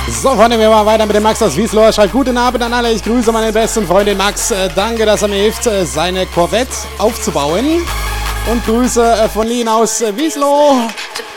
So, Freunde, wir machen weiter mit dem Max aus Wiesloh. Er schreibt: Guten Abend an alle. Ich grüße meinen besten Freund, den Max. Danke, dass er mir hilft, seine Corvette aufzubauen. Und Grüße von Lien aus Wiesloh.